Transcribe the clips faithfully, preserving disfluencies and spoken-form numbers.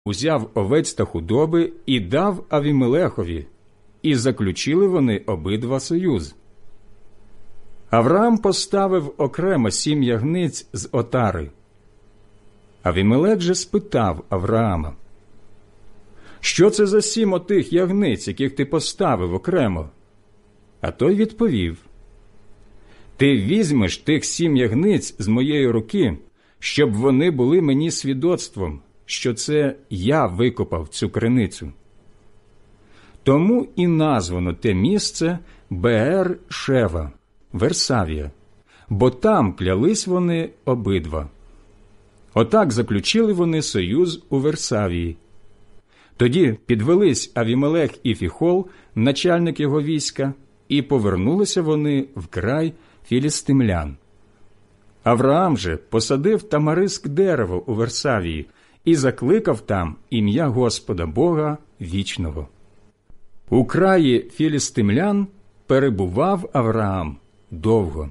узяв овець та худоби і дав Авімелехові, і заключили вони обидва союз. Авраам поставив окремо сім ягниць з отари. Авімелех же спитав Авраама: «Що це за сім отих ягниць, яких ти поставив окремо?» А той відповів: «Ти візьмеш тих сім ягниць з моєї руки, щоб вони були мені свідоцтвом, що це я викопав цю криницю». Тому і названо те місце Беер-Шева, Версавія, бо там клялись вони обидва. Отак заключили вони союз у Версавії. Тоді підвелись Авімелех і Фіхол, начальник його війська, і повернулися вони в край філістимлян. Авраам же посадив тамариск дерево у Версавії і закликав там ім'я Господа Бога вічного. У краї філістимлян перебував Авраам довго.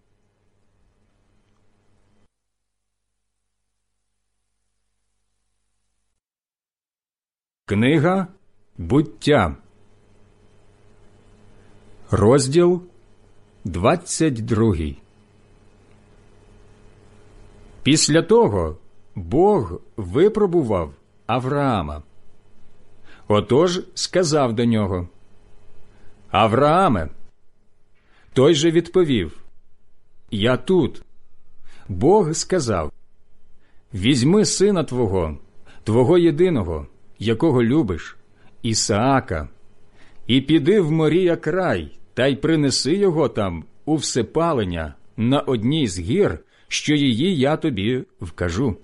Книга Буття, розділ двадцять другий. Після того Бог випробував Авраама. Отож сказав до нього: «Аврааме!» Той же відповів: «Я тут». Бог сказав: «Візьми сина твого, твого єдиного, якого любиш, Ісаака, і піди в Морія край, та й принеси його там у всепалення на одній з гір, що її я тобі вкажу».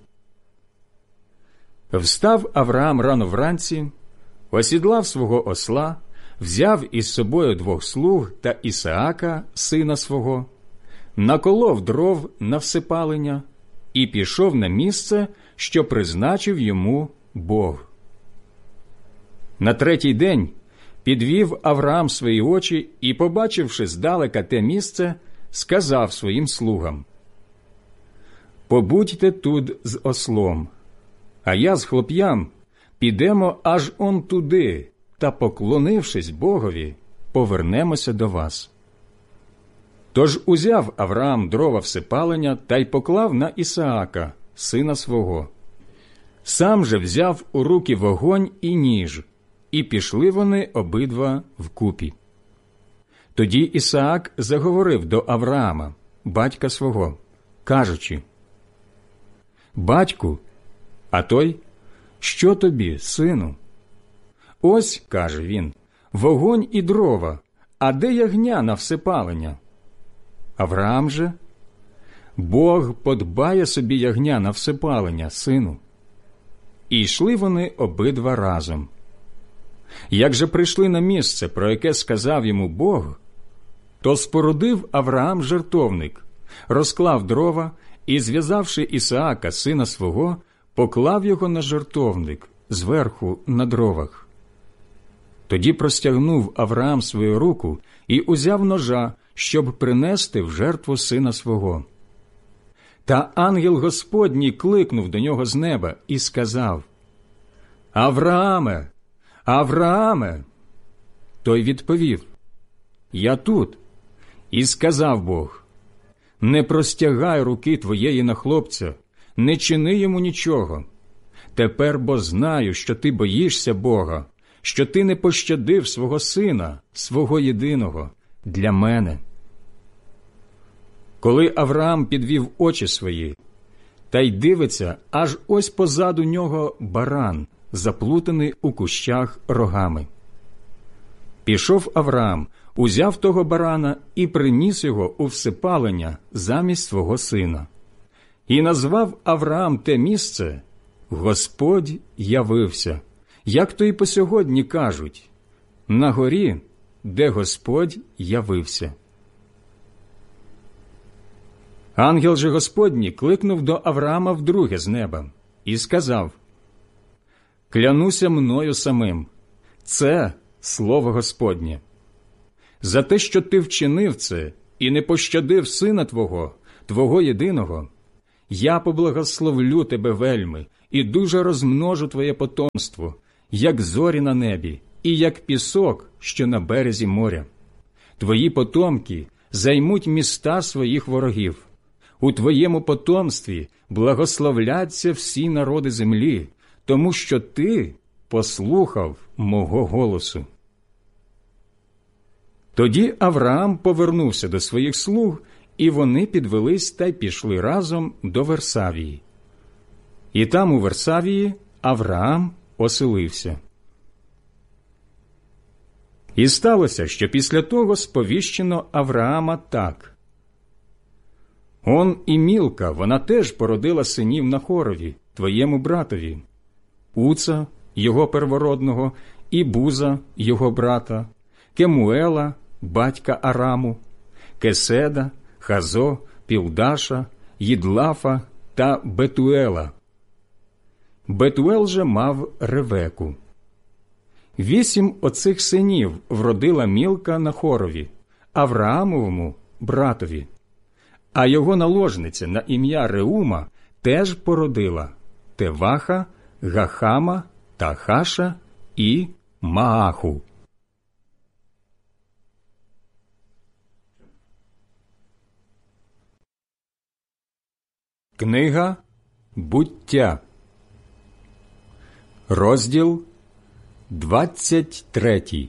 Встав Авраам рано вранці, осідлав свого осла, взяв із собою двох слуг та Ісаака, сина свого, наколов дров на всепалення і пішов на місце, що призначив йому Бог. На третій день підвів Авраам свої очі і, побачивши здалека те місце, сказав своїм слугам: «Побудьте тут з ослом, а я з хлоп'ям підемо аж он туди, та, поклонившись Богові, повернемося до вас». Тож узяв Авраам дрова всепалення та й поклав на Ісаака, сина свого. Сам же взяв у руки вогонь і ніж, і пішли вони обидва вкупі. Тоді Ісаак заговорив до Авраама, батька свого, кажучи: «Батьку». А той: «Що тобі, сину?» «Ось, – каже він, – вогонь і дрова, а де ягня на всепалення?» Авраам же: «Бог подбає собі ягня на всепалення, сину». І йшли вони обидва разом. Як же прийшли на місце, про яке сказав йому Бог, то спорудив Авраам жертовник, розклав дрова і, зв'язавши Ісаака, сина свого, поклав його на жертовник, зверху на дровах. Тоді простягнув Авраам свою руку і узяв ножа, щоб принести в жертву сина свого. Та ангел Господній кликнув до нього з неба і сказав: «Аврааме! Аврааме!» Той відповів: «Я тут». І сказав Бог: «Не простягай руки твоєї на хлопця, не чини йому нічого. Тепер бо знаю, що ти боїшся Бога, що ти не пощадив свого сина, свого єдиного, для мене». Коли Авраам підвів очі свої, та й дивиться, аж ось позаду нього баран, заплутаний у кущах рогами. Пішов Авраам, узяв того барана і приніс його у всепалення замість свого сина. І назвав Авраам те місце «Господь явився», як то й по сьогодні кажуть, «На горі, де Господь явився». Ангел же Господній кликнув до Авраама вдруге з неба і сказав: «Клянуся мною самим, це слово Господнє. За те, що ти вчинив це і не пощадив сина твого, твого єдиного, я поблагословлю тебе вельми і дуже розмножу твоє потомство, як зорі на небі, і як пісок, що на березі моря. Твої потомки займуть міста своїх ворогів. У твоєму потомстві благословляться всі народи землі, тому що ти послухав мого голосу». Тоді Авраам повернувся до своїх слуг, і вони підвелись та й пішли разом до Версавії. І там у Версавії Авраам оселився. І сталося, що після того сповіщено Авраама так: «Он і Мілка, вона теж породила синів Нахорові, твоєму братові, Уца, його первородного, і Буза, його брата, Кемуела, батька Араму, Кеседа, Хазо, Пілдаша, Їдлафа та Бетуела. Бетуел же мав Ревеку. Вісім оцих синів вродила Мілка Нахорові, Авраамовому братові, а його наложниця на ім'я Реума теж породила Теваха, Гахама, Тахаша і Мааху. Книга Буття, розділ двадцять третій.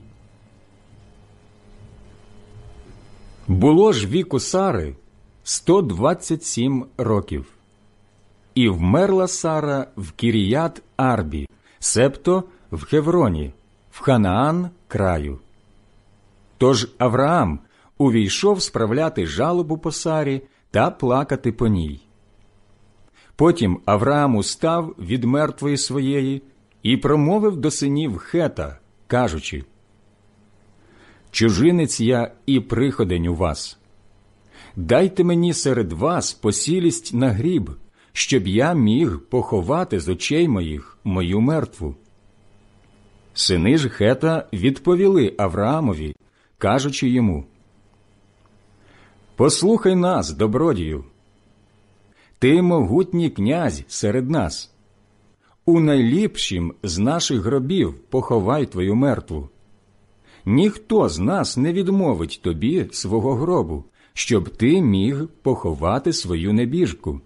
Було ж віку Сари сто двадцять сім років, і вмерла Сара в Кіріят Арбі, себто в Хевроні, в Ханаан краю. Тож Авраам увійшов справляти жалобу по Сарі та плакати по ній. Потім Авраам устав від мертвої своєї і промовив до синів Хета, кажучи: «Чужинець я і приходень у вас. Дайте мені серед вас посілість на гріб, щоб я міг поховати з очей моїх мою мертву». Сини ж Хета відповіли Авраамові, кажучи йому: «Послухай нас, добродію. Ти могутній князь серед нас. У найліпшім з наших гробів поховай твою мертву. Ніхто з нас не відмовить тобі свого гробу, щоб ти міг поховати свою небіжку».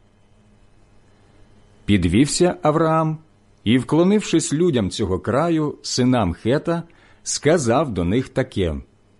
Підвівся Авраам і, вклонившись людям цього краю, синам Хета, сказав до них таке: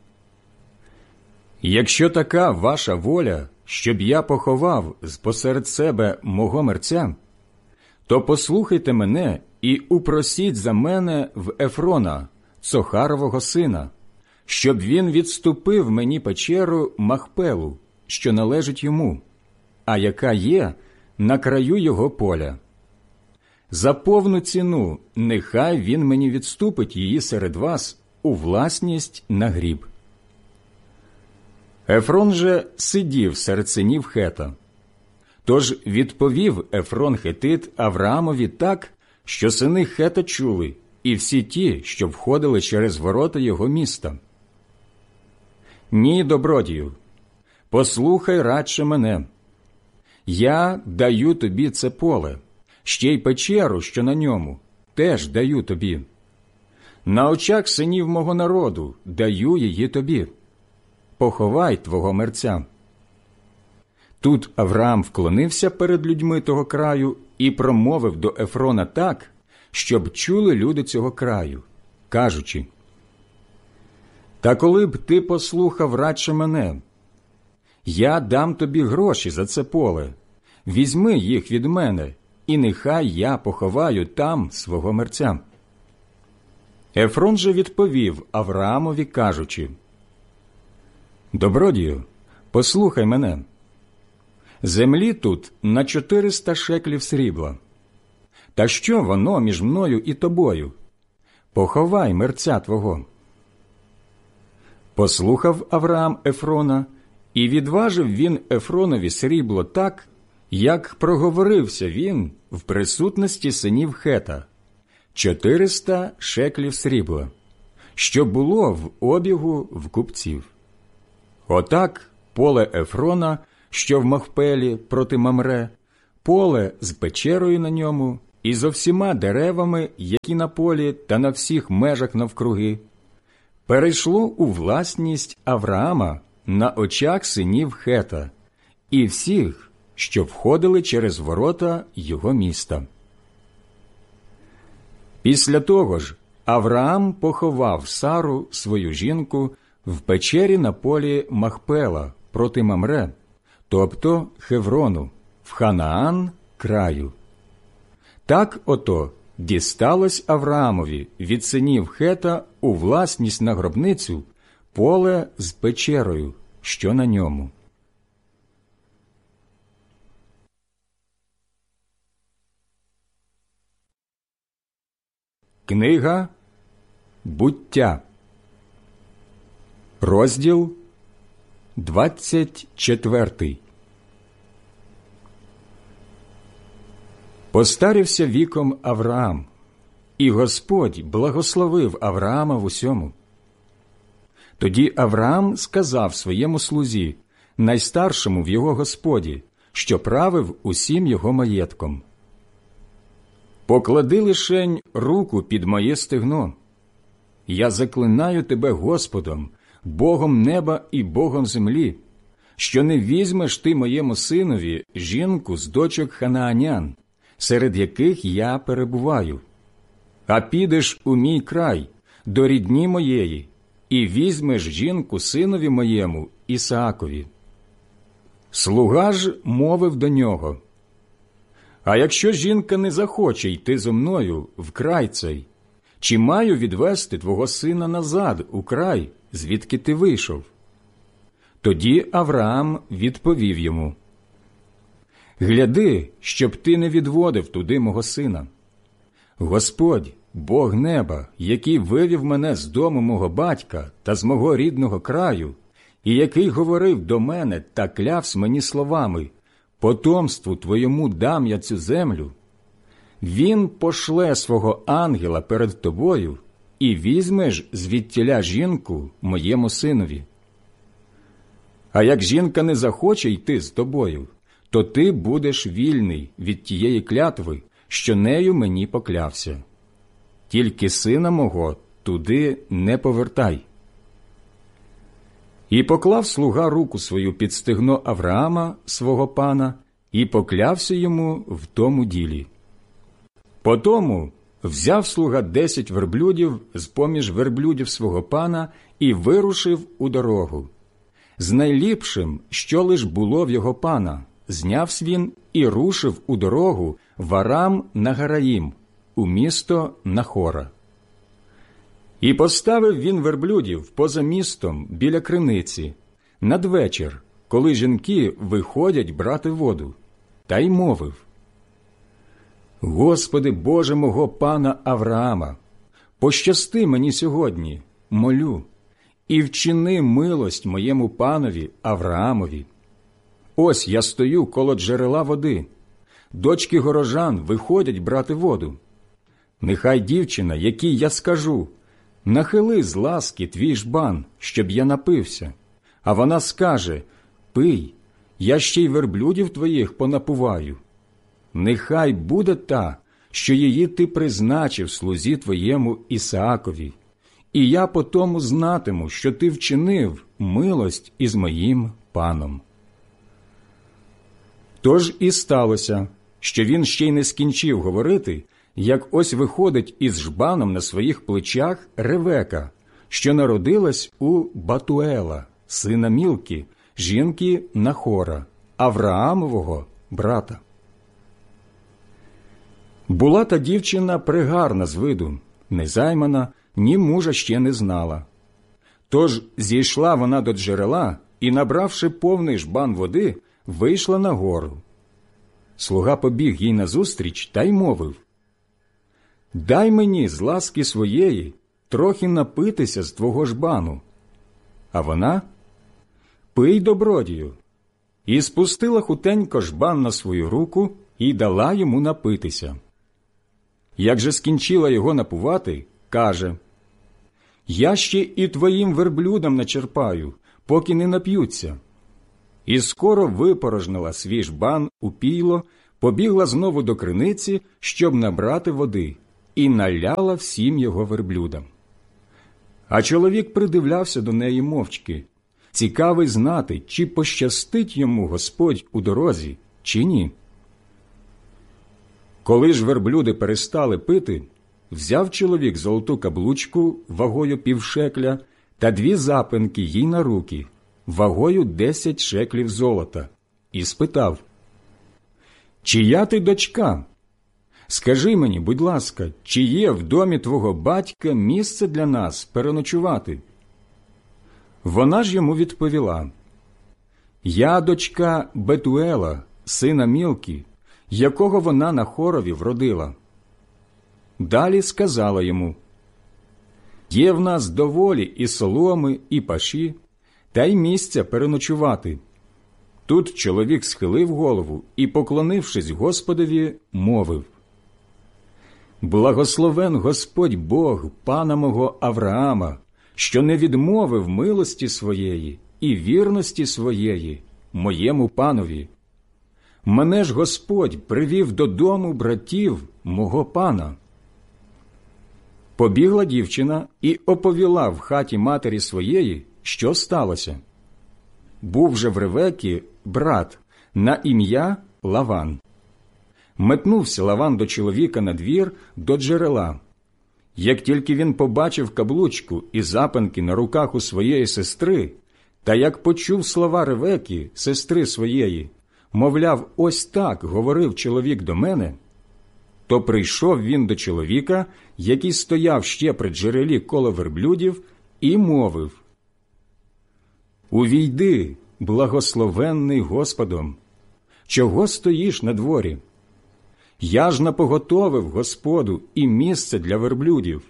«Якщо така ваша воля, щоб я поховав посеред себе мого мерця, то послухайте мене і упросіть за мене в Ефрона, Цохарового сина, щоб він відступив мені печеру Махпелу, що належить йому, а яка є на краю його поля. За повну ціну нехай він мені відступить її серед вас у власність на гріб». Ефрон же сидів серед синів Хета. Тож відповів Ефрон Хетит Авраамові так, що сини Хета чули, і всі ті, що входили через ворота його міста: «Ні, добродію, послухай радше мене. Я даю тобі це поле, ще й печеру, що на ньому, теж даю тобі. На очах синів мого народу даю її тобі. Поховай твого мерця». Тут Авраам вклонився перед людьми того краю і промовив до Ефрона так, щоб чули люди цього краю, кажучи: «Та коли б ти послухав радше мене, я дам тобі гроші за це поле, візьми їх від мене, і нехай я поховаю там свого мерця». Ефрон же відповів Авраамові, кажучи: «Добродію, послухай мене. Землі тут на чотириста шеклів срібла. Та що воно між мною і тобою? Поховай мерця твого». Послухав Авраам Ефрона, і відважив він Ефронові срібло так, як проговорився він в присутності синів Хета, чотириста шеклів срібла, що було в обігу в купців. Отак поле Ефрона, що в Махпелі проти Мамре, поле з печерою на ньому і зо всіма деревами, які на полі та на всіх межах навкруги, перейшло у власність Авраама на очах синів Хета і всіх, що входили через ворота його міста. Після того ж Авраам поховав Сару, свою жінку, в печері на полі Махпела проти Мамре, тобто Хеврону, в Ханаан краю. Так ото дісталось Авраамові від синів Хета у власність на гробницю поле з печерою, що на ньому. Книга Буття, розділ двадцять четвертий. Постарівся віком Авраам, і Господь благословив Авраама в усьому. Тоді Авраам сказав своєму слузі, найстаршому в його Господі, що правив усім його маєтком: «Поклади лишень руку під моє стегно. Я заклинаю тебе Господом, Богом неба і Богом землі, що не візьмеш ти моєму синові жінку з дочок ханаанян, серед яких я перебуваю, а підеш у мій край, до рідні моєї, і візьмеш жінку синові моєму Ісаакові». Слуга ж мовив до нього: «А якщо жінка не захоче йти зо мною в край цей, чи маю відвести твого сина назад у край, звідки ти вийшов?» Тоді Авраам відповів йому: «Гляди, щоб ти не відводив туди мого сина. Господь, Бог неба, який вивів мене з дому мого батька та з мого рідного краю, і який говорив до мене та клявсь мені словами: потомству твоєму дам я цю землю, він пошле свого ангела перед тобою, і візьмеш звідтіля жінку моєму синові. А як жінка не захоче йти з тобою, то ти будеш вільний від тієї клятви, що нею мені поклявся. Тільки сина мого туди не повертай». І поклав слуга руку свою під стегно Авраама, свого пана, і поклявся йому в тому ділі. Потому взяв слуга десять верблюдів з-поміж верблюдів свого пана і вирушив у дорогу. З найліпшим, що лиш було в його пана, знявсь він і рушив у дорогу в Арам Нагараїм, у місто Нахора. І поставив він верблюдів поза містом біля криниці, надвечір, коли жінки виходять брати воду, та й мовив: «Господи Боже мого пана Авраама, пощасти мені сьогодні, молю, і вчини милость моєму панові Авраамові. Ось я стою коло джерела води, дочки горожан виходять брати воду. Нехай дівчина, якій я скажу: нахили з ласки твій жбан, щоб я напився, а вона скаже: пий, я ще й верблюдів твоїх понапуваю. Нехай буде та, що її ти призначив слузі твоєму Ісаакові, і я по тому знатиму, що ти вчинив милость із моїм паном». Тож і сталося, що він ще й не скінчив говорити, як ось виходить із жбаном на своїх плечах Ревека, що народилась у Батуела, сина Мілки, жінки Нахора, Авраамового брата. Була та дівчина пригарна з виду, незаймана, ні мужа ще не знала. Тож зійшла вона до джерела і, набравши повний жбан води, вийшла на гору. Слуга побіг їй назустріч та й мовив: «Дай мені з ласки своєї трохи напитися з твого жбану». А вона: «Пий, добродію». І спустила хутенько жбан на свою руку і дала йому напитися. Як же скінчила його напувати, каже: «Я ще і твоїм верблюдам начерпаю, поки не нап'ються». І скоро випорожнила свій жбан у пійло, побігла знову до криниці, щоб набрати води, і наляла всім його верблюдам. А чоловік придивлявся до неї мовчки, цікавий знати, чи пощастить йому Господь у дорозі, чи ні. Коли ж верблюди перестали пити, взяв чоловік золоту каблучку вагою півшекля та дві запинки їй на руки, вагою десять шеклів золота, і спитав: «Чия ти дочка? Скажи мені, будь ласка, чи є в домі твого батька місце для нас переночувати?» Вона ж йому відповіла: «Я дочка Бетуела, сина Мілки, якого вона на хорові вродила». Далі сказала йому: «Є в нас доволі і соломи, і паші, та й місця переночувати». Тут чоловік схилив голову і, поклонившись Господові, мовив: «Благословен Господь Бог пана мого Авраама, що не відмовив милості своєї і вірності своєї моєму панові. Мене ж Господь привів додому братів мого пана». Побігла дівчина і оповіла в хаті матері своєї, що сталося. Був же в Ревекі брат на ім'я Лаван. Метнувся Лаван до чоловіка на двір до джерела. Як тільки він побачив каблучку і запинки на руках у своєї сестри, та як почув слова Ревекі, сестри своєї, мовляв, ось так говорив чоловік до мене, то прийшов він до чоловіка, який стояв ще при джерелі коло верблюдів, і мовив: «Увійди, благословенний Господом, чого стоїш на дворі? Я ж напоготовив Господу і місце для верблюдів».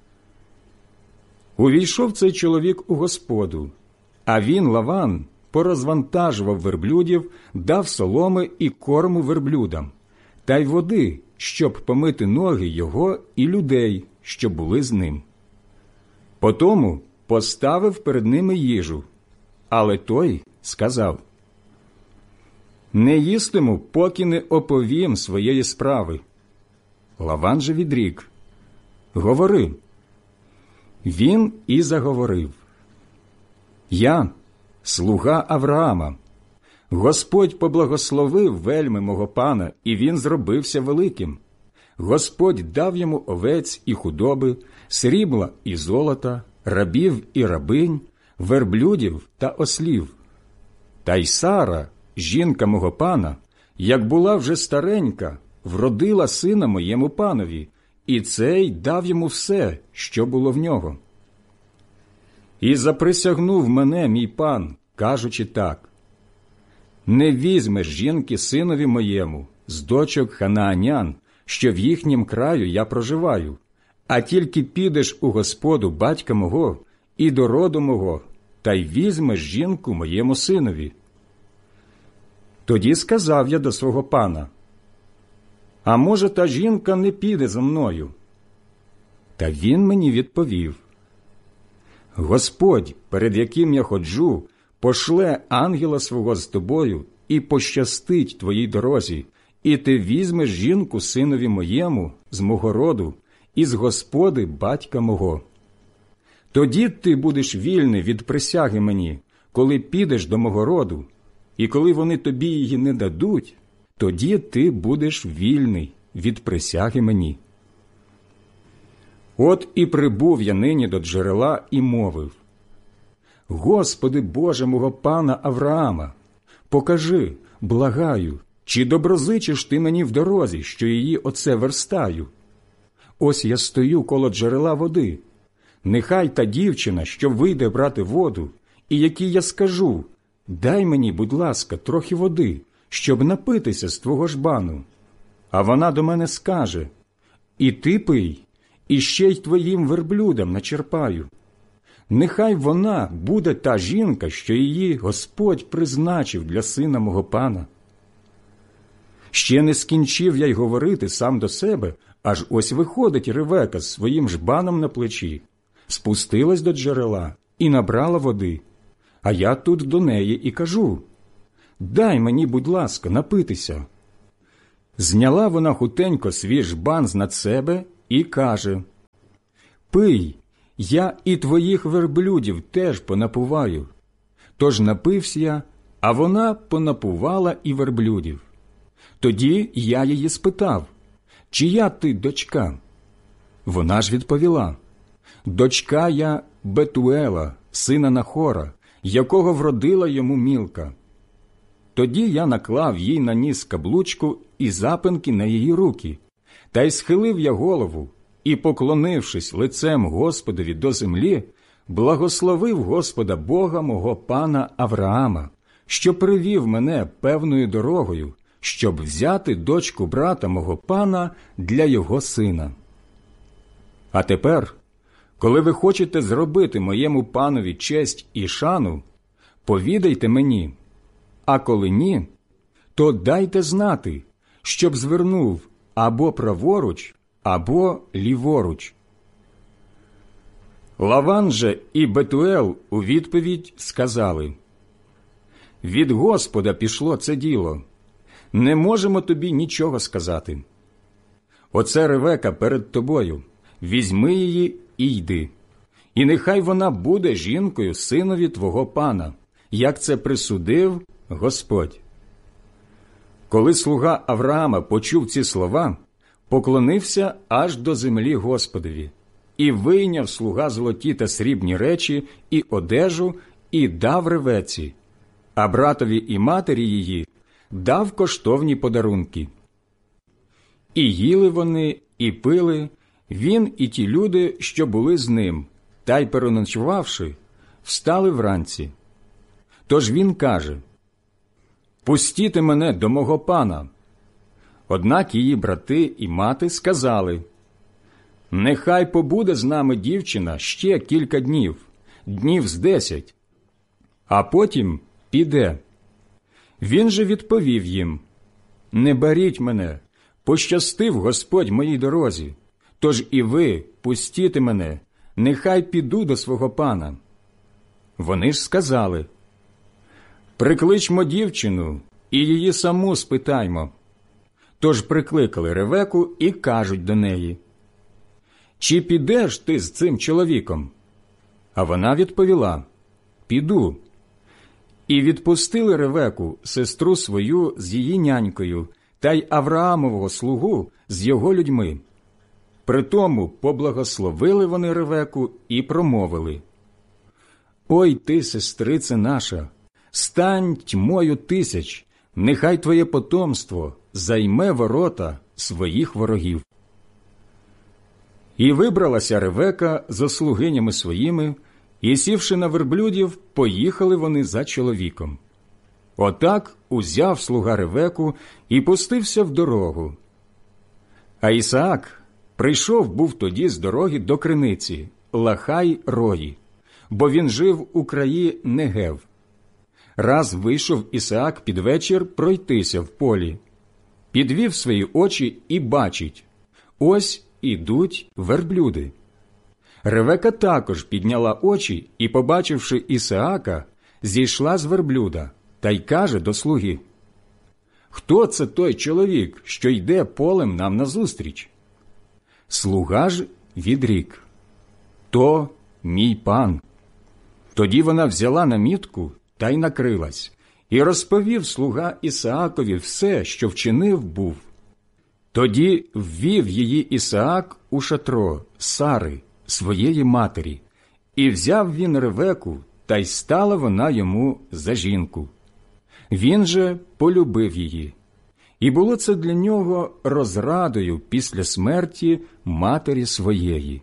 Увійшов цей чоловік у господу, а він, Лаван, порозвантажував верблюдів, дав соломи і корму верблюдам, та й води, щоб помити ноги його і людей, що були з ним. Потому поставив перед ними їжу, але той сказав: «Не їстиму, поки не оповім своєї справи». Лаван же відрік: «Говори». Він і заговорив: «Я, слуга Авраама. Господь поблагословив вельми мого пана, і він зробився великим. Господь дав йому овець і худоби, срібла і золота, рабів і рабинь, верблюдів та ослів. Та й Сара, жінка мого пана, як була вже старенька, вродила сина моєму панові, і цей дав йому все, що було в нього. І заприсягнув мене мій пан, кажучи так: не візьмеш жінки синові моєму з дочок ханаанян, що в їхнім краю я проживаю, а тільки підеш у господу батька мого і до роду мого, та й візьмеш жінку моєму синові. Тоді сказав я до свого пана: а може, та жінка не піде за мною? Та він мені відповів: Господь, перед яким я ходжу, пошле ангела свого з тобою і пощастить твоїй дорозі, і ти візьмеш жінку синові моєму з мого роду і з господи батька мого. Тоді ти будеш вільний від присяги мені, коли підеш до мого роду, і коли вони тобі її не дадуть, тоді ти будеш вільний від присяги мені. От і прибув я нині до джерела і мовив: Господи Боже мого пана Авраама, покажи, благаю, чи доброзичиш ти мені в дорозі, що її оце верстаю? Ось я стою коло джерела води. Нехай та дівчина, що вийде брати воду, і якій я скажу: дай мені, будь ласка, трохи води, щоб напитися з твого жбану. А вона до мене скаже: і ти пий, і ще й твоїм верблюдам начерпаю. Нехай вона буде та жінка, що її Господь призначив для сина мого пана. Ще не скінчив я й говорити сам до себе, аж ось виходить Ревека з своїм жбаном на плечі, спустилась до джерела і набрала води. А я тут до неї і кажу: дай мені, будь ласка, напитися. Зняла вона хутенько свій жбан з над себе і каже: «Пий, я і твоїх верблюдів теж понапуваю». Тож напився я, а вона понапувала і верблюдів. Тоді я її спитав: «Чия ти дочка?» Вона ж відповіла: «Дочка я Бетуела, сина Нахора, якого вродила йому Мілка». Тоді я наклав їй на ніс каблучку і запинки на її руки, та й схилив я голову, і, поклонившись лицем Господові до землі, благословив Господа Бога мого пана Авраама, що привів мене певною дорогою, щоб взяти дочку брата мого пана для його сина. А тепер, коли ви хочете зробити моєму панові честь і шану, повідайте мені, а коли ні, то дайте знати, щоб звернув або праворуч, або ліворуч». Лаван же і Бетуел у відповідь сказали: «Від Господа пішло це діло, не можемо тобі нічого сказати. Оце Ревека перед тобою, візьми її і йди, і нехай вона буде жінкою синові твого пана, як це присудив Господь». Коли слуга Авраама почув ці слова, поклонився аж до землі Господові, і вийняв слуга золоті та срібні речі і одежу, і дав Ревеці, а братові і матері її дав коштовні подарунки. І їли вони, і пили, він і ті люди, що були з ним, та й переночувавши, встали вранці. Тож він каже: «Пустіте мене до мого пана». Однак її брати і мати сказали: «Нехай побуде з нами дівчина ще кілька днів, днів з десять, а потім піде». Він же відповів їм: «Не беріть мене, пощастив Господь моїй дорозі, тож і ви пустіте мене, нехай піду до свого пана». Вони ж сказали: «Прикличмо дівчину і її саму спитаймо». Тож прикликали Ревеку і кажуть до неї: «Чи підеш ти з цим чоловіком?» А вона відповіла: «Піду». І відпустили Ревеку, сестру свою, з її нянькою, та й Авраамового слугу з його людьми. Притому поблагословили вони Ревеку і промовили: «Ой ти, сестрице наша, стань тьмою тисяч, нехай твоє потомство займе ворота своїх ворогів». І вибралася Ревека зо слугинями своїми, і, сівши на верблюдів, поїхали вони за чоловіком. Отак узяв слуга Ревеку і пустився в дорогу. А Ісаак прийшов був тоді з дороги до криниці Лахай-Рої, бо він жив у краї Негев. Раз вийшов Ісаак під вечір пройтися в полі. Підвів свої очі і бачить: ось ідуть верблюди. Ревека також підняла очі і, побачивши Ісаака, зійшла з верблюда та й каже до слуги: «Хто це той чоловік, що йде полем нам назустріч?» Слуга ж відрік: «То мій пан». Тоді вона взяла намітку та й накрилась, і розповів слуга Ісаакові все, що вчинив був. Тоді ввів її Ісаак у шатро Сари, своєї матері, і взяв він Ревеку, та й стала вона йому за жінку. Він же полюбив її. І було це для нього розрадою після смерті матері своєї.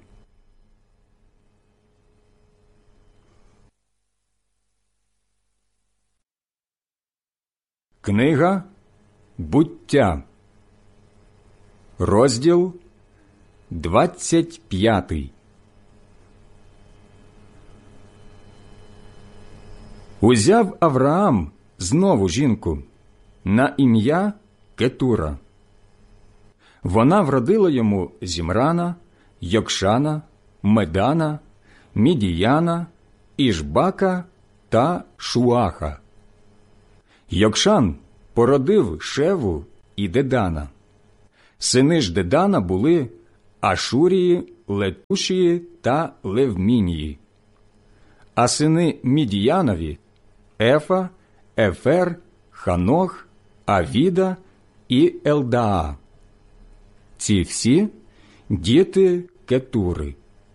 Книга «Буття», розділ двадцять п'ятий. Узяв Авраам знову жінку на ім'я Кетура. Вона вродила йому Зімрана, Йокшана, Медана, Мідіяна, Ішбака та Шуаха. Йокшан породив Шеву і Дедана. Сини ж Дедана були Ашурії, Летушії та Левмінії. А сини Мідіянові – Ефа, Ефер, Ханох, Авіда і Елдаа. Ці всі – діти Кетури.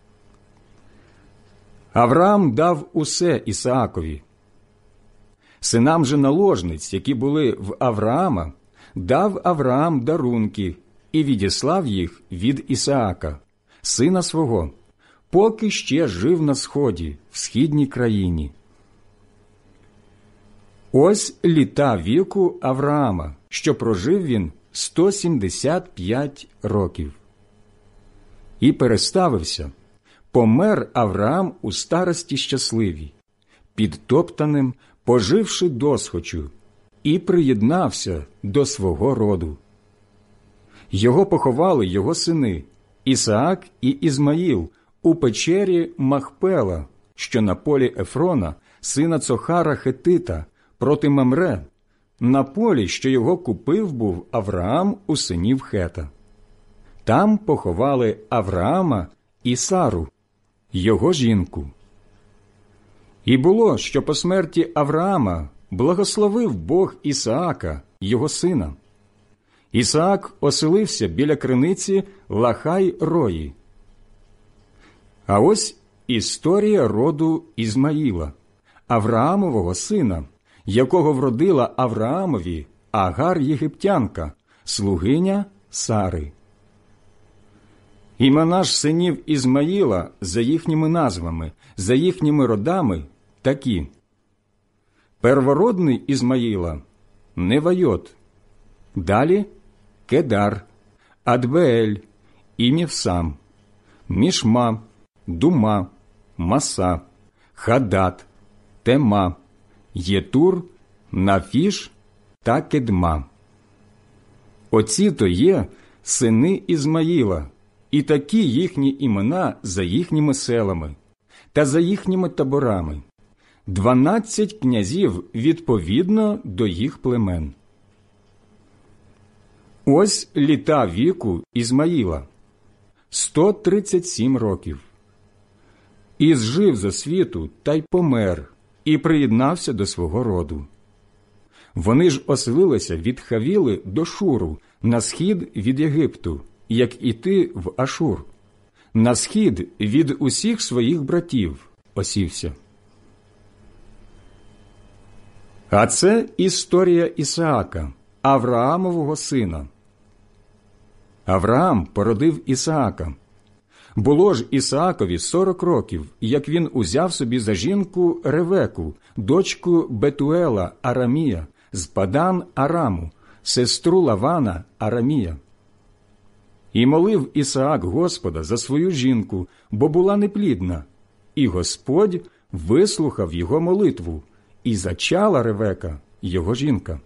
Авраам дав усе Ісаакові. Синам же наложниць, які були в Авраама, дав Авраам дарунки і відіслав їх від Ісаака, сина свого, поки ще жив на сході, в східній країні. Ось літа віку Авраама, що прожив він сто сімдесят п'ять років. І переставився, помер Авраам у старості щасливій, підтоптаним, поживши досхочу, і приєднався до свого роду. Його поховали його сини Ісаак і Ізмаїл у печері Махпела, що на полі Ефрона, сина Цохара Хетита, проти Мамре, на полі, що його купив був Авраам у синів Хета. Там поховали Авраама і Сару, його жінку. І було, що по смерті Авраама благословив Бог Ісаака, його сина. Ісаак оселився біля криниці Лахай-Рої. А ось історія роду Ізмаїла, Авраамового сина, якого вродила Авраамові Агар єгиптянка, слугиня Сари. Імена ж синів Ізмаїла за їхніми назвами, за їхніми родами такі. Первородний Ізмаїла – Невайот, далі – Кедар, Адбеель, Імівсам, Мішма, Дума, Маса, Хадат, Тема, Єтур, Нафіш та Кедма. Оці то є сини Ізмаїла, і такі їхні імена за їхніми селами та за їхніми таборами. Дванадцять князів відповідно до їх племен. Ось літа віку Ізмаїла – сто тридцять сім років. І зжив за світу та й помер, і приєднався до свого роду. Вони ж оселилися від Хавіли до Шуру, на схід від Єгипту, як іти в Ашур. На схід від усіх своїх братів осівся. А це історія Ісаака, Авраамового сина. Авраам породив Ісаака. Було ж Ісаакові сорок років, як він узяв собі за жінку Ревеку, дочку Бетуела Арамія, з Падан Араму, сестру Лавана Арамія. І молив Ісаак Господа за свою жінку, бо була неплідна, і Господь вислухав його молитву, і зачала Ревека, його жінка.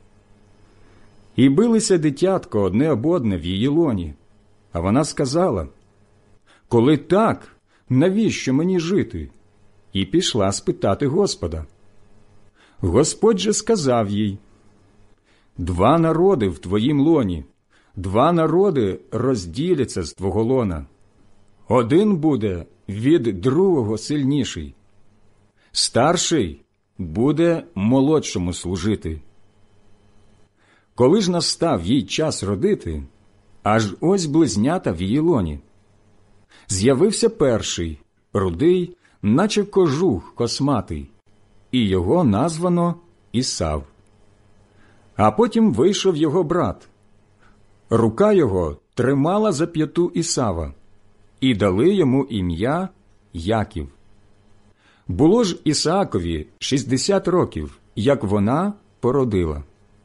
І билися дитятко одне об одне в її лоні, а вона сказала: «Коли так, навіщо мені жити?» І пішла спитати Господа. Господь же сказав їй: «Два народи в твоїм лоні, два народи розділяться з твого лона. Один буде від другого сильніший. Старший буде молодшому служити». Коли ж настав їй час родити, аж ось близнята в її лоні. З'явився перший, рудий, наче кожух косматий, і його названо Ісав. А потім вийшов його брат. Рука його тримала за п'яту Ісава, і дали йому ім'я Яків. Було ж Ісаакові шістдесят років, як вона породила.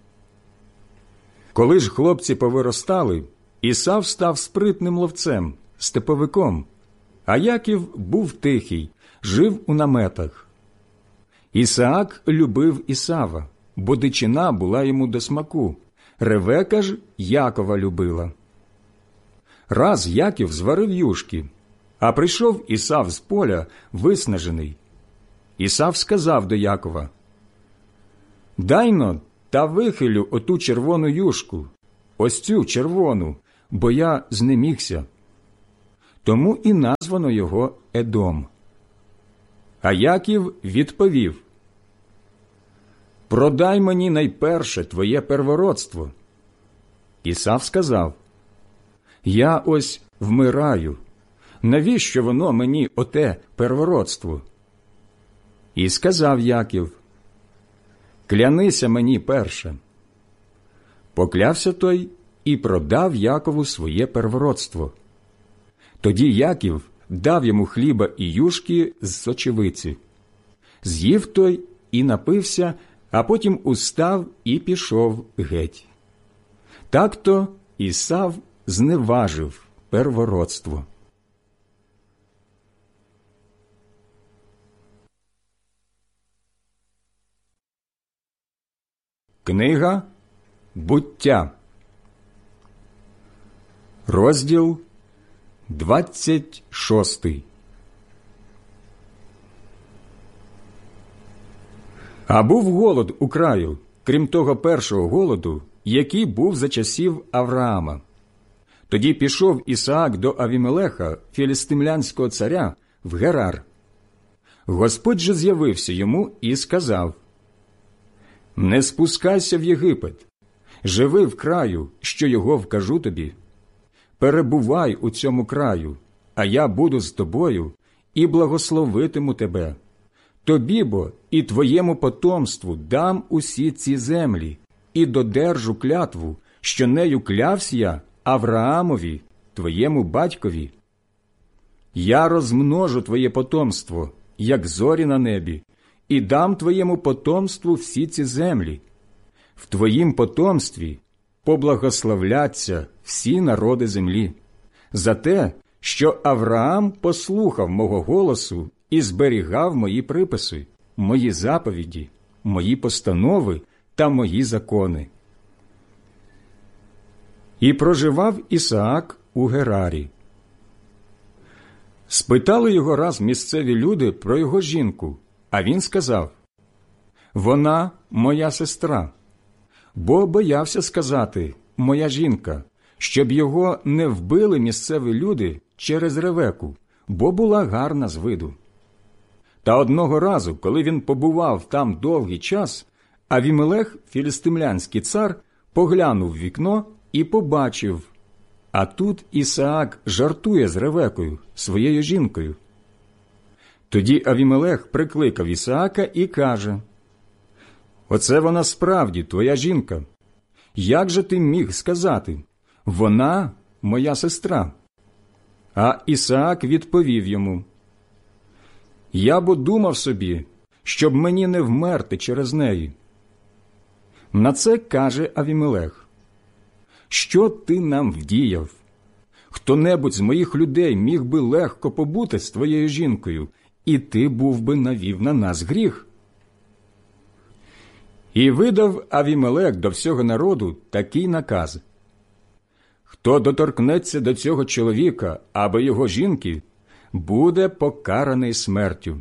Коли ж хлопці повиростали, Ісав став спритним ловцем, степовиком, а Яків був тихий, жив у наметах. Ісаак любив Ісава, бо дичина була йому до смаку, Ревека ж Якова любила. Раз Яків зварив юшки, а прийшов Ісав з поля виснажений. Ісав сказав до Якова: «Дай-но та вихилю оту червону юшку, ось цю червону, бо я знемігся. Тому і названо його Едом. А Яків відповів: «Продай мені найперше твоє первородство». Ісав сказав: «Я ось вмираю. Навіщо воно мені оте первородство?» І сказав Яків: «Клянися мені перше». Поклявся той і продав Якову своє первородство. Тоді Яків дав йому хліба і юшки з сочевиці. З'їв той і напився, а потім устав і пішов геть. Так-то Ісав зневажив первородство. Книга Буття, розділ двадцять шостий. А був голод у краю, крім того першого голоду, який був за часів Авраама. Тоді пішов Ісаак до Авімелеха, філістимлянського царя, в Герар. Господь же з'явився йому і сказав: «Не спускайся в Єгипет, живи в краю, що його вкажу тобі. Перебувай у цьому краю, а я буду з тобою і благословитиму тебе. Тобі бо і твоєму потомству дам усі ці землі, і додержу клятву, що нею клявся я Авраамові, твоєму батькові. Я розмножу твоє потомство, як зорі на небі, і дам твоєму потомству всі ці землі. В твоїм потомстві поблагословляться всі народи землі, за те, що Авраам послухав мого голосу і зберігав мої приписи, мої заповіді, мої постанови та мої закони». І проживав Ісаак у Герарі. Спитали його раз місцеві люди про його жінку, а він сказав: «Вона моя сестра», бо боявся сказати «моя жінка», щоб його не вбили місцеві люди через Ревеку, бо була гарна з виду. Та одного разу, коли він побував там довгий час, Авімелех, філістимлянський цар, поглянув в вікно і побачив, а тут Ісаак жартує з Ревекою, своєю жінкою. Тоді Авімелех прикликав Ісаака і каже: «Оце вона справді твоя жінка. Як же ти міг сказати: вона моя сестра?» А Ісаак відповів йому: «Я бо думав собі, щоб мені не вмерти через неї». На це каже Авімелех: «Що ти нам вдіяв? Хто-небудь з моїх людей міг би легко побути з твоєю жінкою, і ти був би навів на нас гріх». І видав Авімелех до всього народу такий наказ: «Хто доторкнеться до цього чоловіка або його жінки, буде покараний смертю».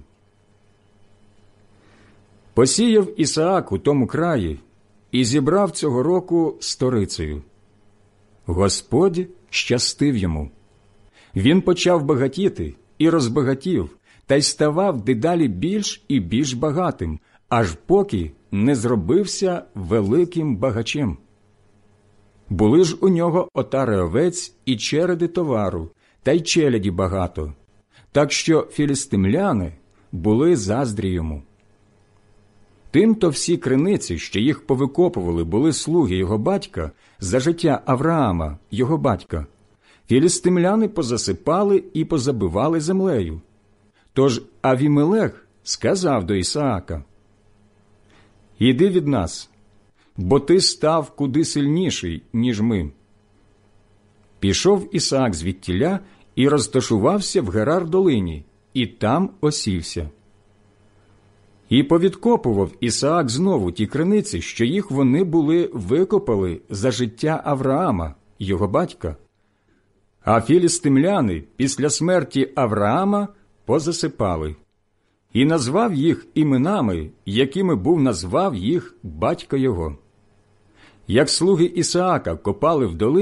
Посіяв Ісаак у тому краї і зібрав цього року сторицею. Господь щастив йому. Він почав багатіти і розбагатів, та й ставав дедалі більш і більш багатим, аж поки не зробився великим багачем. Були ж у нього отари овець і череди товару, та й челяді багато, так що філістимляни були заздрі йому. Тимто всі криниці, що їх повикопували, були слуги його батька за життя Авраама, його батька. Філістимляни позасипали і позабивали землею. Тож Авімелех сказав до Ісаака: «Іди від нас, бо ти став куди сильніший, ніж ми». Пішов Ісаак звідтіля і розташувався в Герар-долині, і там осівся. І повідкопував Ісаак знову ті криниці, що їх вони були викопали за життя Авраама, його батька. А філістимляни після смерті Авраама позасипали. І назвав їх іменами, якими був назвав їх батько його. Як слуги Ісаака копали в долині,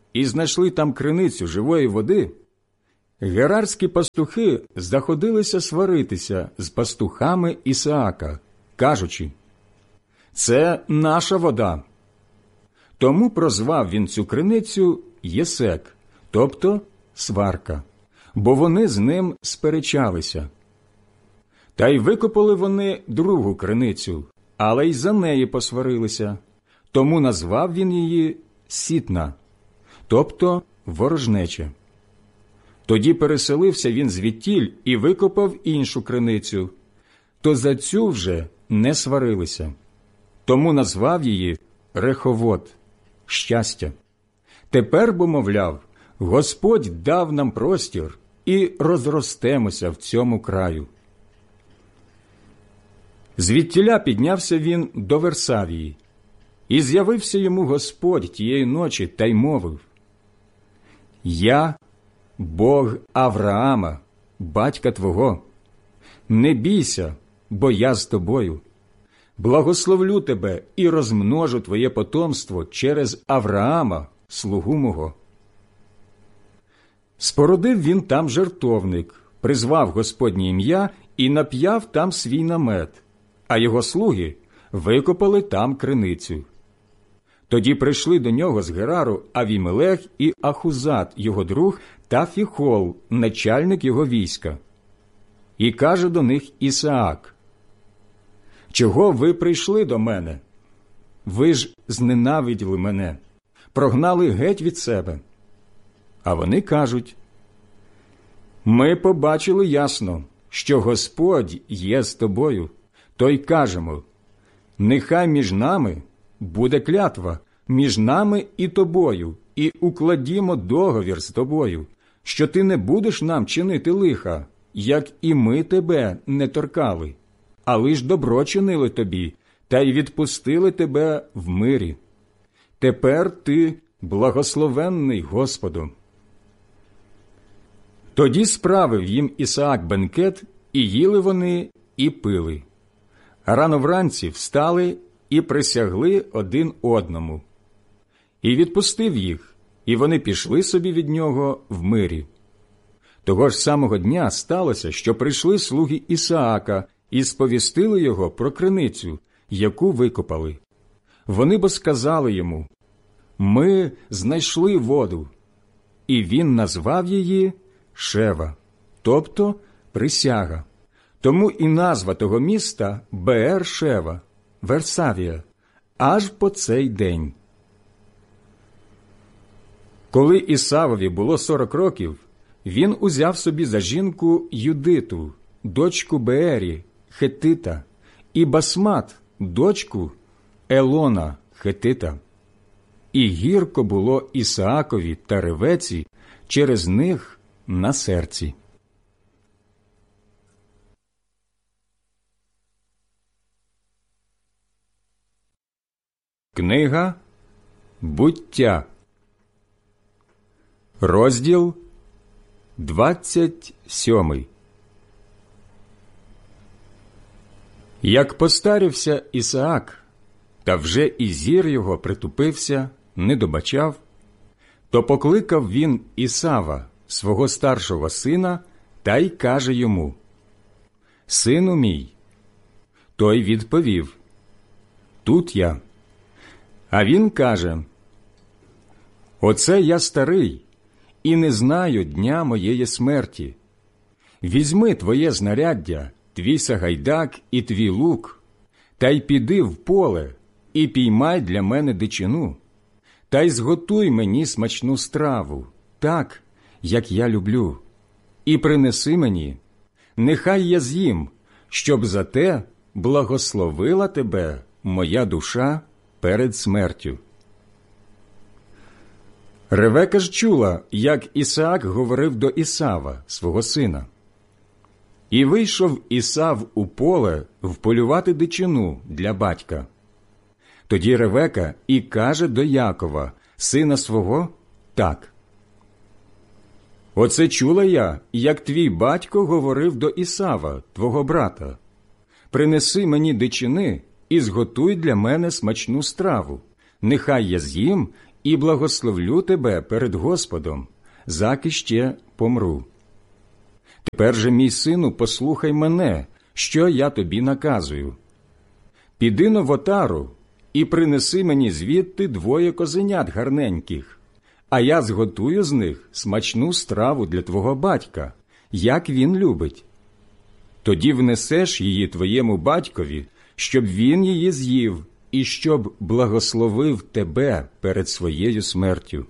і знайшли там криницю живої води, герарські пастухи заходилися сваритися з пастухами Ісаака, кажучи: «Це наша вода». Тому прозвав він цю криницю Єсек, тобто сварка, бо вони з ним сперечалися. Та й викопали вони другу криницю, але й за неї посварилися. Тому назвав він її Сітна, тобто ворожнеча. Тоді переселився він звідтіль і викопав іншу криницю, то за цю вже не сварилися. Тому назвав її Реховот – щастя. Тепер, бо, мовляв, Господь дав нам простір і розростемося в цьому краю. Звідтіля піднявся він до Версавії, і з'явився йому Господь тієї ночі та й мовив: «Я – Бог Авраама, батька твого. Не бійся, бо я з тобою. Благословлю тебе і розмножу твоє потомство через Авраама, слугу мого». Спорудив він там жертовник, призвав Господнє ім'я і нап'яв там свій намет, а його слуги викопали там криницю. Тоді прийшли до нього з Герару Авімелех і Ахузат, його друг, та Фіхол, начальник його війська. І каже до них Ісаак: «Чого ви прийшли до мене? Ви ж зненавиділи мене, прогнали геть від себе». А вони кажуть: «Ми побачили ясно, що Господь є з тобою, то й кажемо: нехай між нами буде клятва, між нами і тобою, і укладімо договір з тобою, що ти не будеш нам чинити лиха, як і ми тебе не торкали, а лиш добро чинили тобі, та й відпустили тебе в мирі. Тепер ти благословенний Господом». Тоді справив їм Ісаак бенкет, і їли вони, і пили. А рано вранці встали і присягли один одному. І відпустив їх, і вони пішли собі від нього в мирі. Того ж самого дня сталося, що прийшли слуги Ісаака і сповістили його про криницю, яку викопали. Вони бо сказали йому: «Ми знайшли воду». І він назвав її Шева, тобто присяга. Тому і назва того міста Беер-Шева, Версавія, аж по цей день. Коли Ісавові було сорок років, він узяв собі за жінку Юдиту, дочку Беері, Хетита, і Басмат, дочку Елона, Хетита. І гірко було Ісаакові та Ревеці через них на серці. Книга «Буття», розділ двадцять сьомий. Як постарівся Ісаак, та вже і зір його притупився, не добачав, то покликав він Ісава, свого старшого сина, та й каже йому: «Сину мій». Той відповів: «Тут я». А він каже: «Оце я старий, і не знаю дня моєї смерті. Візьми твоє знаряддя, твій сагайдак і твій лук, та й піди в поле, і піймай для мене дичину, та й зготуй мені смачну страву, так, як я люблю, і принеси мені, нехай я з'їм, щоб за те благословила тебе моя душа перед смертю». Ревека ж чула, як Ісаак говорив до Ісава, свого сина. І вийшов Ісав у поле вполювати дичину для батька. Тоді Ревека і каже до Якова, сина свого, так: «Оце чула я, як твій батько говорив до Ісава, твого брата. Принеси мені дичини і зготуй для мене смачну страву, нехай я з'їм і благословлю тебе перед Господом, заки ще помру. Тепер же, мій сину, послухай мене, що я тобі наказую. Піди-но в отару і принеси мені звідти двоє козенят гарненьких, а я зготую з них смачну страву для твого батька, як він любить. Тоді внесеш її твоєму батькові, щоб він її з'їв і щоб благословив тебе перед своєю смертю.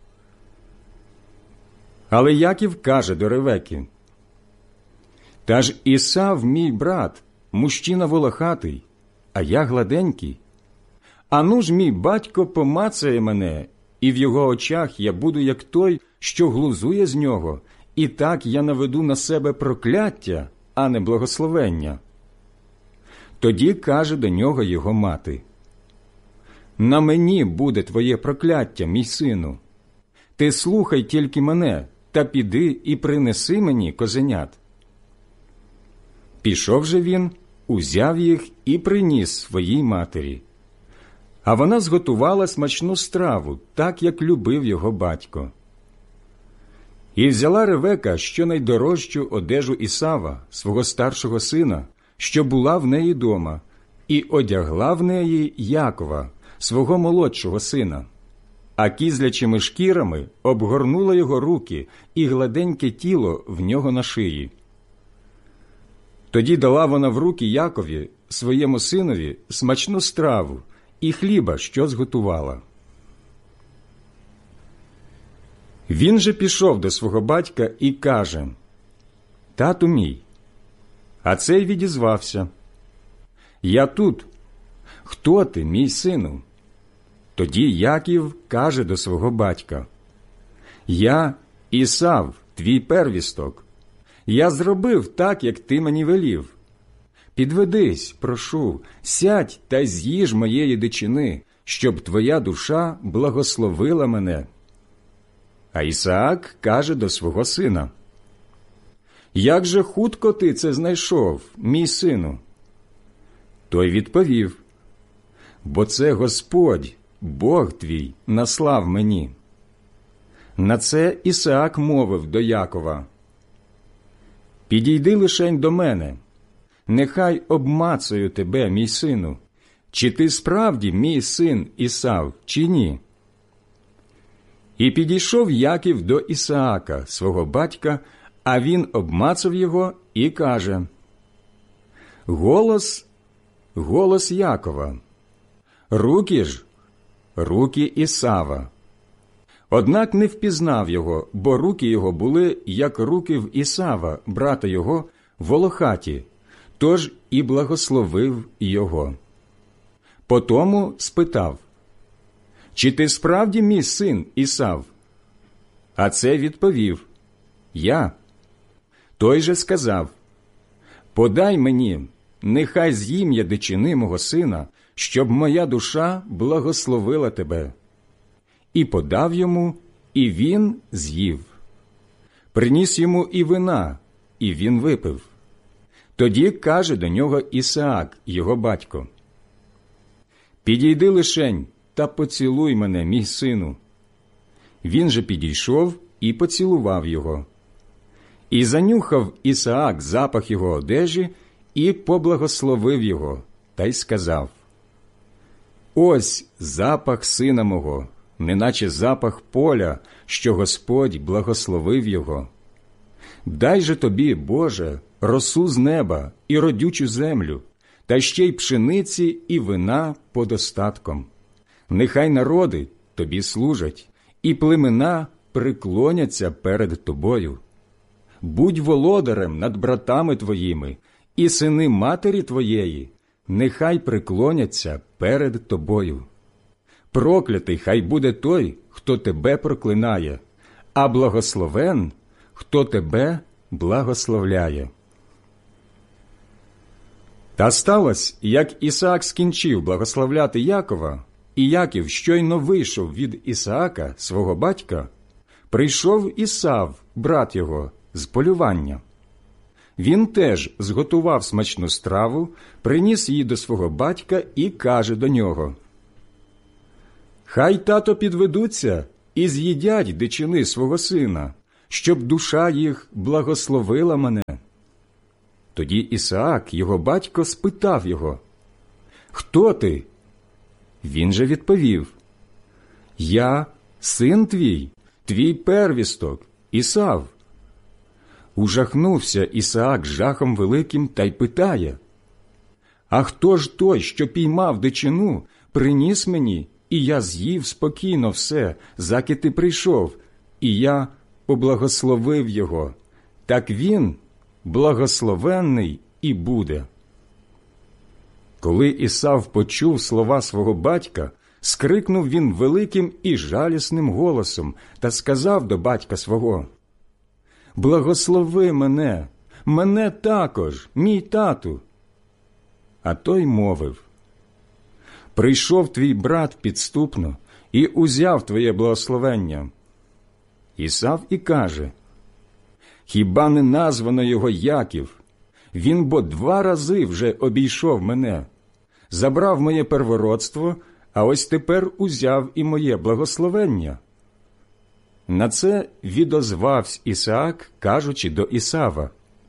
Але Яків каже до Ревеки: «Та ж Ісав, мій брат, мужчина волохатий, а я гладенький. Ану ж мій батько помацає мене, і в його очах я буду як той, що глузує з нього, і так я наведу на себе прокляття, а не благословення». Тоді каже до нього його мати: «На мені буде твоє прокляття, мій сину. Ти слухай тільки мене, та піди і принеси мені козенят». Пішов же він, узяв їх і приніс своїй матері. А вона зготувала смачну страву, так, як любив його батько. І взяла Ревека щонайдорожчу одежу Ісава, свого старшого сина, що була в неї дома, і одягла в неї Якова, свого молодшого сина, а кізлячими шкірами обгорнула його руки і гладеньке тіло в нього на шиї. Тоді дала вона в руки Якові, своєму синові, смачну страву і хліба, що зготувала. Він же пішов до свого батька і каже: «Тату мій». А цей відізвався: «Я тут. Хто ти, мій сину?» Тоді Яків каже до свого батька: «Я Ісав, твій первісток. Я зробив так, як ти мені велів. Підведись, прошу, сядь та й з'їж моєї дичини, щоб твоя душа благословила мене». А Ісаак каже до свого сина: «Як же хутко ти це знайшов, мій сину?» Той відповів: «Бо це Господь, Бог твій, наслав мені». На це Ісаак мовив до Якова: «Підійди лишень до мене, нехай обмацаю тебе, мій сину, чи ти справді мій син Ісав, чи ні?» І підійшов Яків до Ісаака, свого батька, а він обмацав його і каже: «Голос, голос Якова, руки ж, руки Ісава». Однак не впізнав його, бо руки його були, як руки в Ісава, брата його, волохаті, тож і благословив його. Потому спитав: «Чи ти справді мій син Ісав?» А цей відповів: «Я». Той же сказав: «Подай мені, нехай з'їм я дичини мого сина, щоб моя душа благословила тебе». І подав йому, і він з'їв. Приніс йому і вина, і він випив. Тоді каже до нього Ісаак, його батько: «Підійди лишень та поцілуй мене, мій сину». Він же підійшов і поцілував його. І занюхав Ісаак запах його одежі і поблагословив його, та й сказав: «Ось запах сина мого, неначе запах поля, що Господь благословив його. Дай же тобі, Боже, росу з неба і родючу землю, та ще й пшениці і вина подостатком. Нехай народи тобі служать, і племена приклоняться перед тобою. Будь володарем над братами твоїми, і сини матері твоєї нехай приклоняться перед тобою. Проклятий хай буде той, хто тебе проклинає, а благословен, хто тебе благословляє». Та сталося, як Ісаак скінчив благословляти Якова, і Яків щойно вийшов від Ісаака, свого батька, прийшов Ісав, брат його, з полювання. Він теж зготував смачну страву, приніс її до свого батька і каже до нього: Хай, тато, підведуться і з'їдять дичини свого сина, щоб душа їх благословила мене. Тоді Ісаак, його батько, спитав його: «Хто ти?» Він же відповів: «Я син твій, твій первісток, Ісав». Ужахнувся Ісаак жахом великим та й питає: «А хто ж той, що піймав дичину, приніс мені, і я з'їв спокійно все, заки ти прийшов, і я поблагословив його, так він благословенний і буде». Коли Ісав почув слова свого батька, скрикнув він великим і жалісним голосом та сказав до батька свого: «Благослови мене, мене також, мій тату». А той мовив: «Прийшов твій брат підступно і узяв твоє благословення». Ісав і каже: «Хіба не названо його Яків? Він бо два рази вже обійшов мене, забрав моє первородство, а ось тепер узяв і моє благословення». На це відозвався Ісаак, кажучи до Ісава: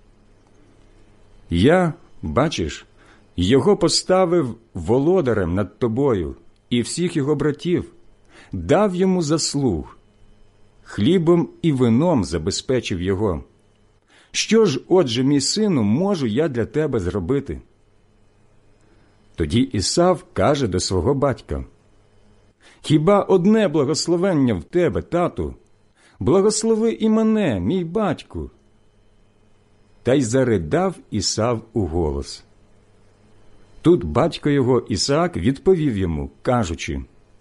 «Я, бачиш, його поставив володарем над тобою і всіх його братів, дав йому заслуг, хлібом і вином забезпечив його. Що ж, отже, мій сину, можу я для тебе зробити?» Тоді Ісав каже до свого батька: «Хіба одне благословення в тебе, тату? Благослови і мене, мій батьку». Та й заридав Ісав у голос. Тут батько його Ісаак відповів йому, кажучи: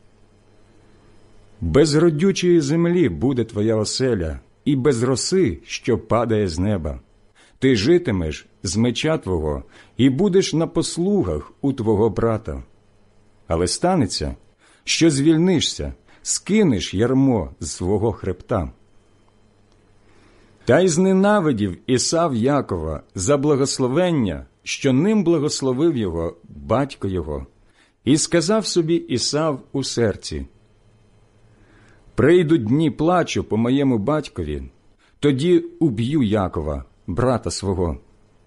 «Без родючої землі буде твоя оселя, і без роси, що падає з неба. Ти житимеш з меча твого і будеш на послугах у твого брата. Але станеться, що звільнишся, скинеш ярмо з свого хребта». Та й зненавидів Ісав Якова за благословення, що ним благословив його батько його, і сказав собі Ісав у серці: «Прийдуть дні плачу по моєму батькові, тоді уб'ю Якова, брата свого».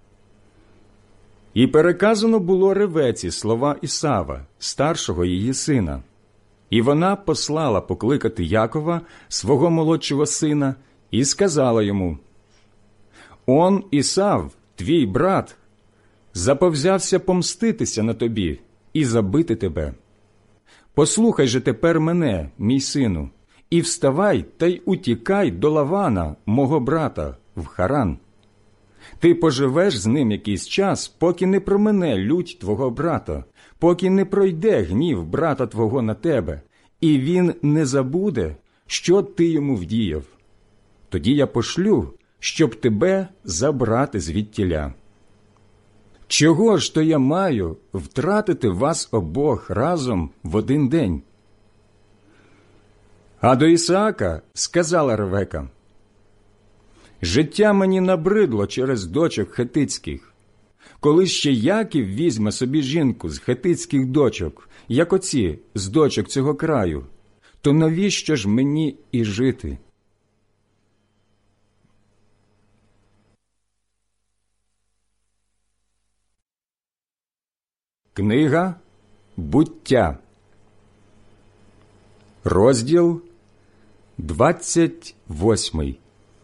І переказано було Ревеці слова Ісава, старшого її сина. І вона послала покликати Якова, свого молодшого сина, і сказала йому: «Он Ісав, твій брат, заповзявся помститися на тобі і забити тебе. Послухай же тепер мене, мій сину, і вставай та й утікай до Лавана, мого брата, в Харан. Ти поживеш з ним якийсь час, поки не промине лють твого брата, поки не пройде гнів брата твого на тебе, і він не забуде, що ти йому вдіяв. Тоді я пошлю, щоб тебе забрати звідтіля. Чого ж то я маю втратити вас обох разом в один день?» А до Ісаака сказала Ревека: «Життя мені набридло через дочок хетицьких. Коли ще Яків візьме собі жінку з хетицьких дочок, як оці з дочок цього краю, то навіщо ж мені і жити?» Книга «Буття», розділ двадцять восьмий.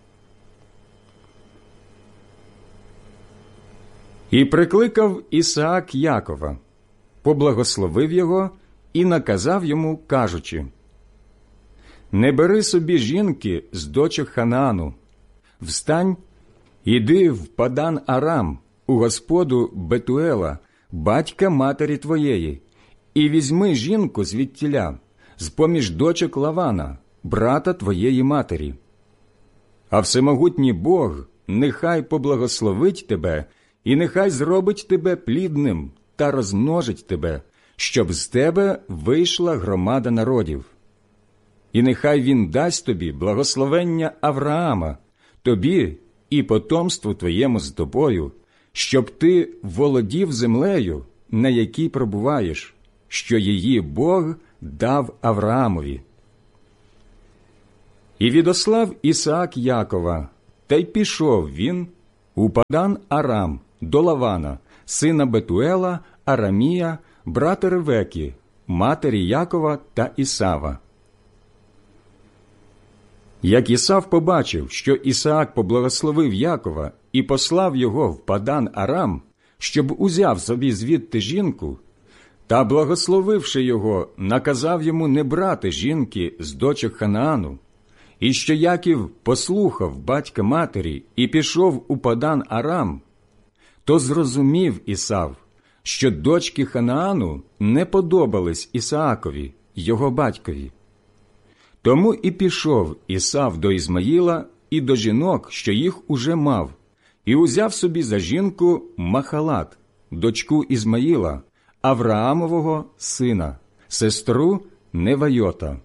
І прикликав Ісаак Якова, поблагословив його і наказав йому, кажучи: «Не бери собі жінки з дочок Ханаану. Встань, іди в Падан-Арам, у господу Бетуела, батька матері твоєї, і візьми жінку звідтіля, з-поміж дочок Лавана, брата твоєї матері. А всемогутній Бог нехай поблагословить тебе, і нехай зробить тебе плідним та розмножить тебе, щоб з тебе вийшла громада народів. І нехай він дасть тобі благословення Авраама, тобі і потомству твоєму з тобою, щоб ти володів землею, на якій пробуваєш, що її Бог дав Авраамові. І відослав Ісаак Якова, та й пішов він у Падан Арам до Лавана, сина Бетуела, Арамія, брата Ревеки, матері Якова та Ісава. Як Ісав побачив, що Ісаак поблагословив Якова і послав його в Падан Арам, щоб узяв собі звідти жінку, та, благословивши його, наказав йому не брати жінки з дочок Ханаану, і що Яків послухав батька матері і пішов у Падан Арам, то зрозумів Ісав, що дочки Ханаану не подобались Ісаакові, його батькові. Тому і пішов Ісав до Ізмаїла і до жінок, що їх уже мав, і узяв собі за жінку Махалат, дочку Ізмаїла, Авраамового сина, сестру Невайота.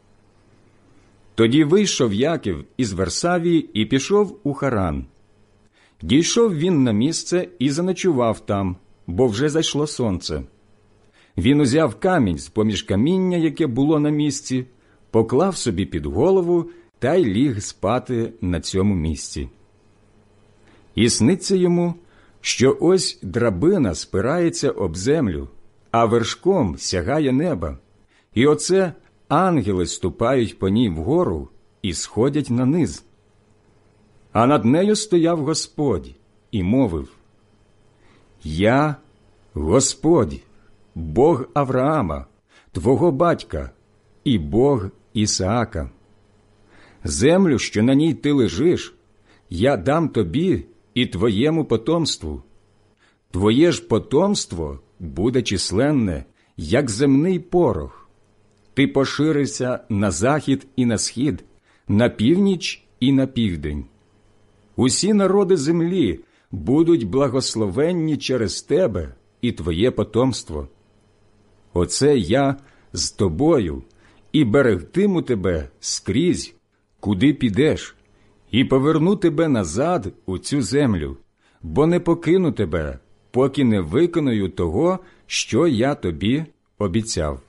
Тоді вийшов Яків із Версавії і пішов у Харан. Дійшов він на місце і заночував там, бо вже зайшло сонце. Він узяв камінь з-поміж каміння, яке було на місці, поклав собі під голову та й ліг спати на цьому місці. І сниться йому, що ось драбина спирається об землю, а вершком сягає неба, і оце ангели ступають по ній вгору і сходять на низ. А над нею стояв Господь і мовив: «Я Господь, Бог Авраама, твого батька, і Бог Ісаака. Землю, що на ній ти лежиш, я дам тобі і твоєму потомству. Твоє ж потомство буде численне, як земний порох. Ти поширишся на захід і на схід, на північ і на південь. Усі народи землі будуть благословенні через тебе і твоє потомство. Оце я з тобою і берегтиму тебе скрізь, куди підеш, і поверну тебе назад у цю землю, бо не покину тебе, поки не виконую того, що я тобі обіцяв».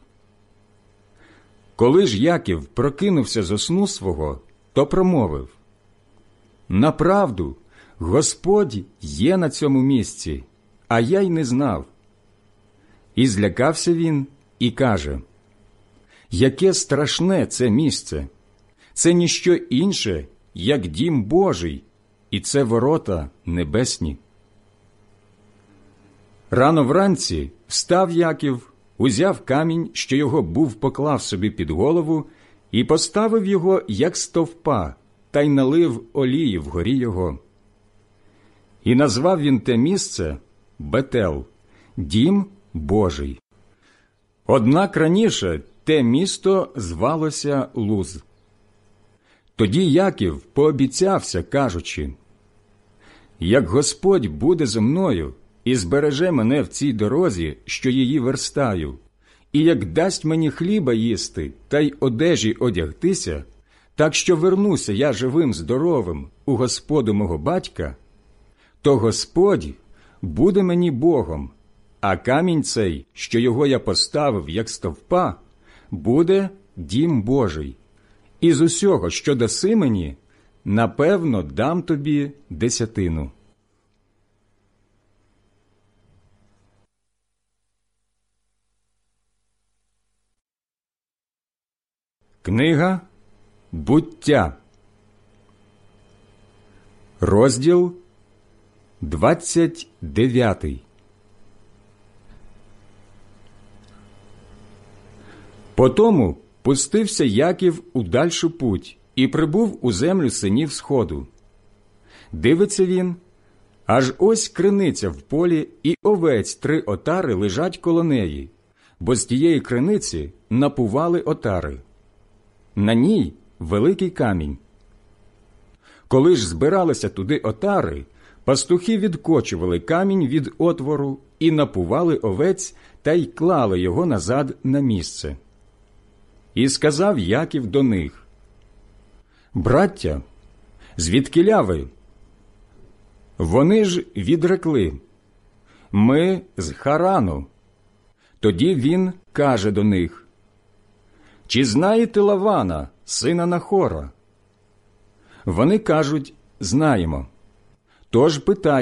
Коли ж Яків прокинувся зо сну свого, то промовив: «Направду, Господь є на цьому місці, а я й не знав». І злякався він і каже: «Яке страшне це місце! Це ніщо інше, як дім Божий, і це ворота небесні». Рано вранці встав Яків, узяв камінь, що його був поклав собі під голову, і поставив його, як стовпа, та й налив олії вгорі його. І назвав він те місце Бетел, дім Божий. Однак раніше те місто звалося Луз. Тоді Яків пообіцявся, кажучи: «Як Господь буде зо мною і збереже мене в цій дорозі, що її верстаю, і як дасть мені хліба їсти та й одежі одягтися, так що вернуся я живим-здоровим у Господу мого батька, то Господь буде мені Богом, а камінь цей, що його я поставив як стовпа, буде дім Божий. І з усього, що даси мені, напевно, дам тобі десятину». Книга Буття, розділ двадцять дев'ятий. Потому пустився Яків у дальшу путь і прибув у землю синів Сходу. Дивиться він, аж ось криниця в полі, і овець три отари лежать коло неї, бо з тієї криниці напували отари. На ній великий камінь. Коли ж збиралися туди отари, пастухи відкочували камінь від отвору і напували овець та й клали його назад на місце. І сказав Яків до них: «Браття, звідкіля ви?» Вони ж відрекли: «Ми з Харану». Тоді він каже до них: чи знаєте Лавана, сина Нахора? Вони кажуть: знаємо. Тож питай